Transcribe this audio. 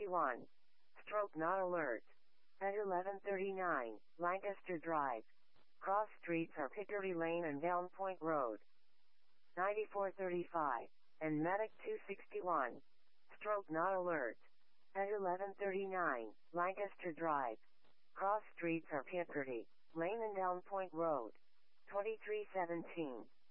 261. Stroke not alert. At 1139, Lancaster Drive. Cross streets are Piccadilly Lane and Down Point Road. 9435. And Medic 261. Stroke not alert. At 1139, Lancaster Drive. Cross streets are Piccadilly Lane and Down Point Road. 2317.